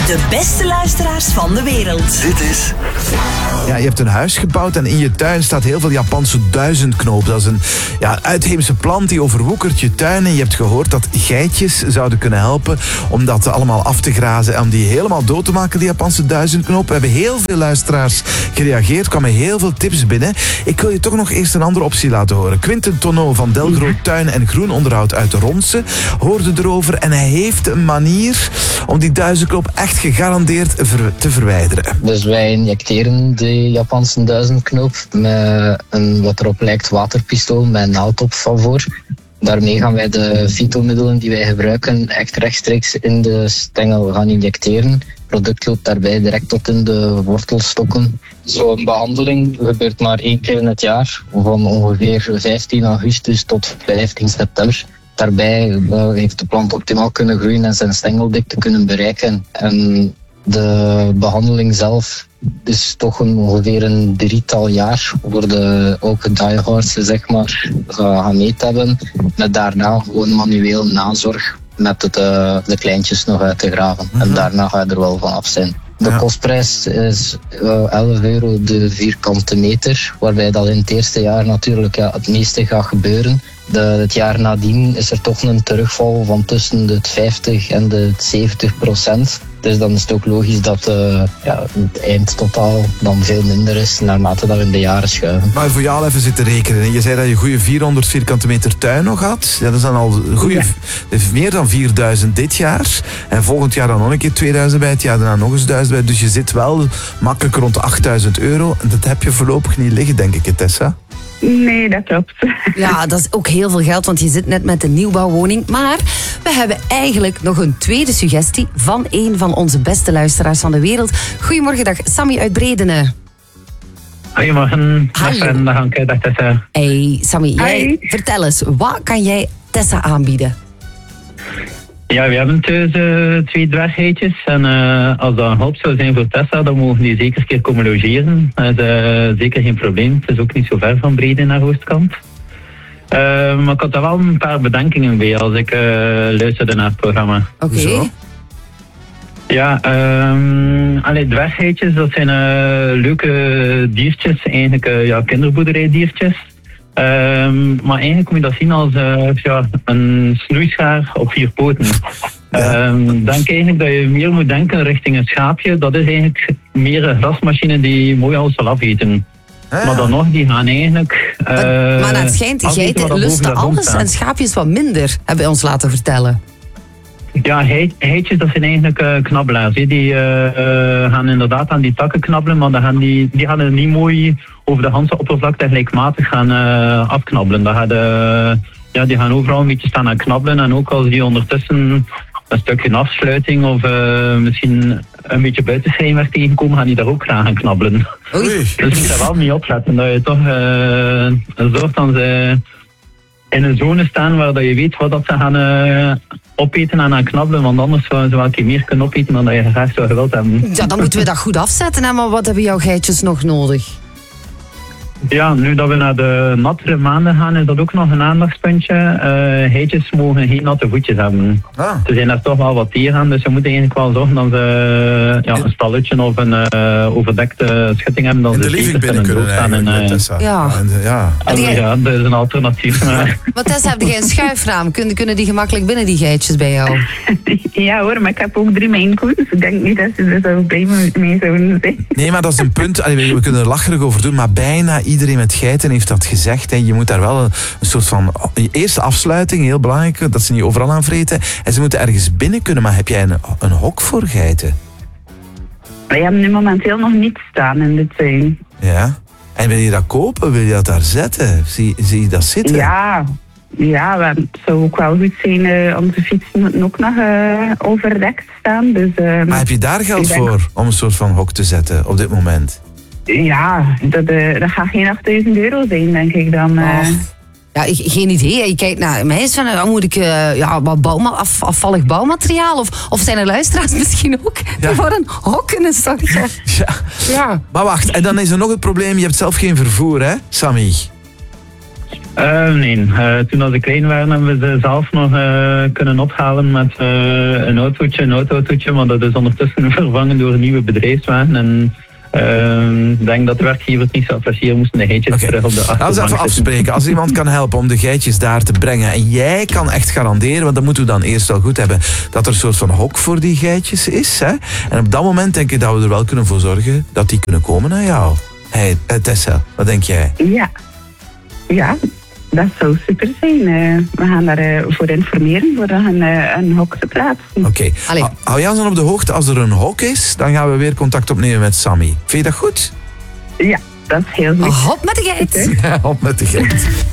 De beste luisteraars van de wereld. Dit is... Ja, je hebt een huis gebouwd en in je tuin staat heel veel Japanse duizendknoop. Dat is een uitheemse plant die overwoekert je tuin. En je hebt gehoord dat geitjes zouden kunnen helpen om dat allemaal af te grazen en om die helemaal dood te maken, die Japanse duizendknoop. We hebben heel veel luisteraars gereageerd, er kwamen heel veel tips binnen. Ik wil je toch nog eerst een andere optie laten horen. Quinten Tonneau van Delgro Tuin- en Groenonderhoud uit Ronse hoorde erover en hij heeft een manier om die duizendknoop echt gegarandeerd te verwijderen. Dus wij injecteren de Japanse duizendknoop met een wat erop lijkt waterpistool met een naaldtop van voor. Daarmee gaan wij de fytomiddelen die wij gebruiken echt rechtstreeks in de stengel gaan injecteren. Het product loopt daarbij direct tot in de wortelstokken. Zo'n behandeling gebeurt maar 1 keer in het jaar, van ongeveer 15 augustus tot 15 september. Daarbij heeft de plant optimaal kunnen groeien en zijn stengeldikte kunnen bereiken. En de behandeling zelf is toch ongeveer een 3-tal jaar voor de ook diehards zeg maar gaan mee hebben. Met daarna gewoon manueel nazorg met de kleintjes nog uit te graven. En daarna ga je er wel van af zijn. De kostprijs is €11 de vierkante meter, waarbij dat in het eerste jaar natuurlijk het meeste gaat gebeuren. Het jaar nadien is er toch een terugval van tussen de 50 en de 70%. Dus dan is het ook logisch dat het eindtotaal dan veel minder is naarmate dat we in de jaren schuiven. Maar voor jou even zitten rekenen. Je zei dat je goede 400 vierkante meter tuin nog had. Ja, dat is dan al meer dan 4000 dit jaar. En volgend jaar dan nog een keer 2000 bij, het jaar daarna nog eens 1000 bij. Dus je zit wel makkelijk rond €8000. En dat heb je voorlopig niet liggen, denk ik, Tessa? Nee, dat klopt. Ja, dat is ook heel veel geld, want je zit net met een nieuwbouwwoning. Maar we hebben eigenlijk nog een tweede suggestie van een van onze beste luisteraars van de wereld. Goedemorgen, dag Sammy uit Bredene. Goedemorgen, dag Fran, dag Anke, dag Tessa. Hey Sammy, vertel eens, wat kan jij Tessa aanbieden? Ja, we hebben thuis 2 dwerggeitjes en als dat een hulp zou zijn voor Tessa, dan mogen die zeker een keer komen logeren. Dat is zeker geen probleem, het is ook niet zo ver van Breden naar Oostkant. Maar ik had daar wel een paar bedenkingen bij als ik luisterde naar het programma. Oké. Ja, dwerggeitjes, dat zijn leuke diertjes, eigenlijk kinderboerderijdiertjes. Maar eigenlijk moet je dat zien als een snoeischaar op 4 poten. Denk eigenlijk dat je meer moet denken richting een schaapje. Dat is eigenlijk meer een grasmachine die mooi alles zal afeten. Maar dan nog, die gaan eigenlijk... maar het schijnt, geiten lusten alles en schaapjes wat minder, hebben we ons laten vertellen. Ja, geitjes, dat zijn eigenlijk knabbelaars. Die gaan inderdaad aan die takken knabbelen, maar die gaan er niet mooi over de ganse oppervlakte gelijkmatig gaan afknabbelen. Die gaan overal een beetje staan aan knabbelen. En ook als die ondertussen een stukje afsluiting of misschien een beetje buitenschijnwerk tegenkomen, gaan die daar ook graag aan knabbelen. Oei. Dus je moet daar wel niet opletten, dat je toch zorgt dat ze in een zone staan waar dat je weet wat dat ze gaan opeten en aan knabbelen, want anders zouden ze wel een keer meer kunnen opeten dan dat je graag zou gewild hebben. Ja, dan moeten we dat goed afzetten, hè? Maar wat hebben jouw geitjes nog nodig? Ja, nu dat we naar de nattere maanden gaan, is dat ook nog een aandachtspuntje. Geitjes mogen geen natte voetjes hebben. Ze zijn daar toch wel wat tegen aan, dus we moeten eigenlijk wel zorgen dat ze een stalletje of een overdekte schutting hebben. Dat in de living binnen kunnen eigenlijk, Tessa. Dat is een alternatief. Maar Tessa, heb jij een schuifraam? Kunnen die gemakkelijk binnen, die geitjes bij jou? Ja hoor, maar ik heb ook 3 mijnkoes, dus ik denk niet dat ze er zo blij mee zouden zijn. Nee, maar dat is een punt. We kunnen er lacherig over doen, maar bijna iedereen met geiten heeft dat gezegd. Hè. Je moet daar wel een soort van... Eerste afsluiting, heel belangrijk, dat ze niet overal aan vreten. En ze moeten ergens binnen kunnen, maar heb jij een hok voor geiten? Wij hebben nu momenteel nog niet staan in de tuin. Ja. En wil je dat kopen? Wil je dat daar zetten? Zie je dat zitten? Ja, het zou ook wel goed zijn. Onze fietsen moeten ook nog overdekt staan. Dus, maar heb je daar geld voor om een soort van hok te zetten op dit moment? Ja, dat gaat geen €8000 zijn, denk ik dan. Ja, geen idee. Je kijkt naar mij is van, moet ik wat afvallig bouwmateriaal? Of zijn er luisteraars misschien ook die voor een hok kunnen zorgen? Ja. Maar wacht, en dan is er nog het probleem, je hebt zelf geen vervoer, hè, Sammy? Nee, toen als ze klein waren hebben we ze zelf nog kunnen ophalen met een autootje, maar dat is ondertussen vervangen door een nieuwe bedrijfswagen. En ik denk dat de werkgevers niet zo appreciëren moesten de geitjes terug op de achterbank. Laten we even afspreken. Als iemand kan helpen om de geitjes daar te brengen en jij kan echt garanderen, want dat moeten we dan eerst wel goed hebben, dat er een soort van hok voor die geitjes is. Hè? En op dat moment denk ik dat we er wel kunnen voor zorgen dat die kunnen komen naar jou. Hey, Tessa, wat denk jij? Ja, dat zou super zijn. We gaan daarvoor informeren voor een hok te plaatsen. Oké. Allee. Hou jij ons dan op de hoogte als er een hok is, dan gaan we weer contact opnemen met Sammy. Vind je dat goed? Ja, dat is heel goed. Hop met de geit. Ja, op met de geit.